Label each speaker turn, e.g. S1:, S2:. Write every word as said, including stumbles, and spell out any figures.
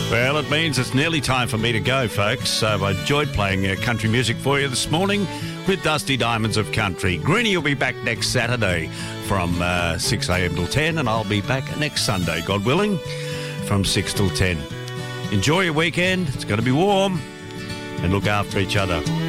S1: Well, it means it's nearly time for me to go, folks. So I enjoyed playing uh, country music for you this morning with Dusty Diamonds of Country. Greenie will be back next Saturday from uh, six a.m. till ten, and I'll be back next Sunday, God willing, from six till ten. Enjoy your weekend. It's going to be warm, and look after each other.